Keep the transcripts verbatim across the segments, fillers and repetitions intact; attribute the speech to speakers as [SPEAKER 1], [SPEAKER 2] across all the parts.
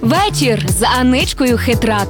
[SPEAKER 1] Вечір з Аничкою Хитрак.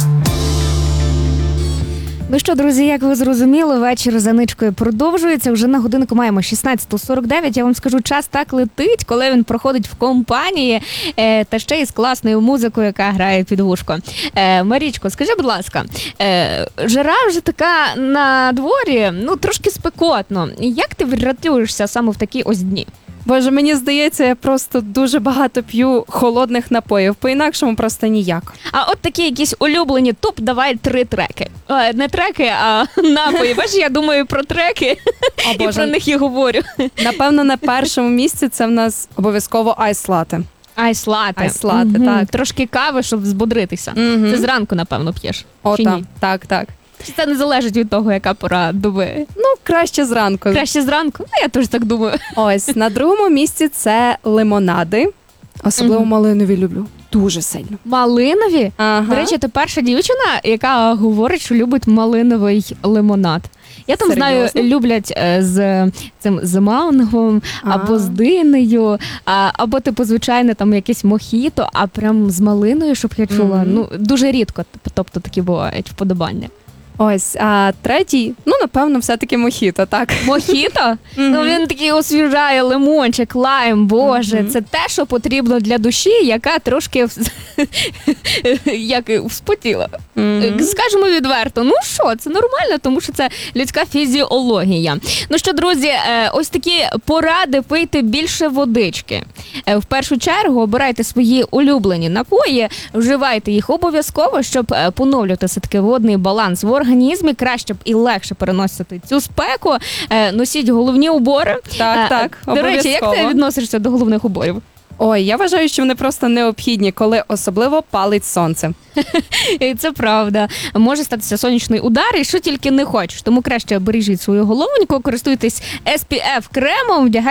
[SPEAKER 1] Ну що, друзі, як ви зрозуміли, вечір з Аничкою продовжується. Вже на годинку маємо шістнадцята сорок дев'ять. Я вам скажу, час так летить, коли він проходить в компанії, е, та ще й з класною музикою, яка грає під вушко. Е, Марічко, скажи, будь ласка, е, жара вже така на дворі, ну, трошки спекотно. Як ти врятуєшся саме в такі ось дні?
[SPEAKER 2] Боже, мені здається, я просто дуже багато п'ю холодних напоїв, по-інакшому просто ніяк.
[SPEAKER 1] А от такі якісь улюблені топ, давай три треки. Е, не треки, а напої. Бачиш, я думаю про треки
[SPEAKER 2] О,
[SPEAKER 1] і
[SPEAKER 2] Боже.
[SPEAKER 1] про них і говорю.
[SPEAKER 2] Напевно, на першому місці це в нас обов'язково айс-лате.
[SPEAKER 1] Айс-лати.
[SPEAKER 2] Айс-лати,
[SPEAKER 1] Мгм.
[SPEAKER 2] так.
[SPEAKER 1] Трошки кави, щоб збодритися.
[SPEAKER 2] Мгм.
[SPEAKER 1] Це зранку, напевно, п'єш.
[SPEAKER 2] О,
[SPEAKER 1] Чи
[SPEAKER 2] так,
[SPEAKER 1] ні?
[SPEAKER 2] так, так.
[SPEAKER 1] Чи це не залежить від того, яка пора доби?
[SPEAKER 2] Ну, краще зранку.
[SPEAKER 1] Краще зранку? Ну, я теж так думаю.
[SPEAKER 2] Ось, на другому місці це лимонади. Особливо
[SPEAKER 1] Мгм.
[SPEAKER 2] малинові люблю. Дуже сильно.
[SPEAKER 1] Малинові?
[SPEAKER 2] Ага.
[SPEAKER 1] До речі, ти перша дівчина, яка говорить, що любить малиновий лимонад. Я там
[SPEAKER 2] Серйозно?
[SPEAKER 1] знаю, люблять е, з цим з мангом,
[SPEAKER 2] А.
[SPEAKER 1] або з динею, а, або типу звичайне там якесь мохіто, а прям з малиною, щоб я чула.
[SPEAKER 2] Мгм.
[SPEAKER 1] Ну дуже рідко, тобто такі бувають вподобання.
[SPEAKER 2] Ось, а третій, ну, напевно, все-таки мохіто, так.
[SPEAKER 1] Мохіто? Ну
[SPEAKER 2] Мгм.
[SPEAKER 1] він такий освіжає лимончик, лайм, боже,
[SPEAKER 2] Мгм.
[SPEAKER 1] це те, що потрібно для душі, яка трошки як вспотіла.
[SPEAKER 2] Мгм.
[SPEAKER 1] Скажемо відверто, ну що, це нормально, тому що це людська фізіологія. Ну що, друзі, е, ось такі поради: пийте більше водички. Е, В першу чергу обирайте свої улюблені напої, вживайте їх обов'язково, щоб е, поновлювати все-таки водний баланс в організмі, краще б і легше переносити цю спеку. Е, Носіть головні убори.
[SPEAKER 2] Так,
[SPEAKER 1] Е,
[SPEAKER 2] так,
[SPEAKER 1] До речі, як ти
[SPEAKER 2] обов'язково.
[SPEAKER 1] відносишся до головних уборів?
[SPEAKER 2] Ой, я вважаю, що вони просто необхідні, коли особливо палить сонце.
[SPEAKER 1] І це правда. Може статися сонячний удар, і що тільки не хочеш. Тому краще бережіть свою головоньку, користуйтесь ес пі еф кремом, вдягайте